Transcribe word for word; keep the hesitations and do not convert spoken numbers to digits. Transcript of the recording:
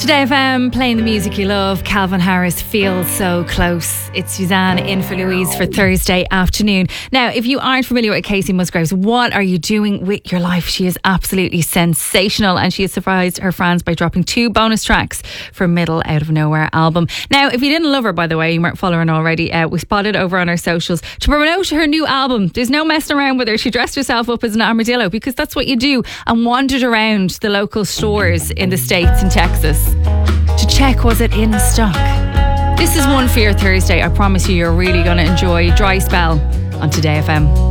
Today F M, playing the music you love. Calvin Harris, Feels So Close. It's Suzanne in for Louise for Thursday afternoon. Now, if you aren't familiar with Casey Musgraves, what are you doing with your life? She is absolutely sensational, and she has surprised her fans by dropping two bonus tracks for her Middle Out of Nowhere album. Now, if you didn't love her, by the way, you weren't following already, uh, we spotted over on our socials to promote her new album. There's no messing around with her. She dressed herself up as an armadillo because that's what you do, and wandered around the local stores in the States and Texas to check was it in stock. This is one for your Thursday. I promise you, you're really going to enjoy Dry Spell on Today F M.